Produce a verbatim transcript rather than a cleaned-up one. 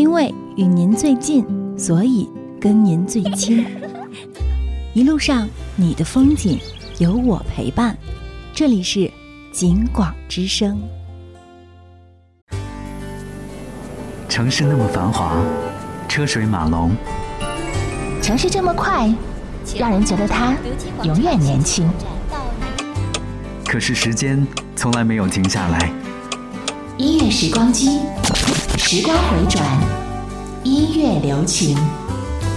因为与您最近，所以跟您最亲。一路上你的风景有我陪伴，这里是景广之声。 城市那么繁华，车水马龙， 城市这么快，让人觉得它永远年轻。 可是时间从来没有停下来。 音乐时光机，时光回转，音乐留情。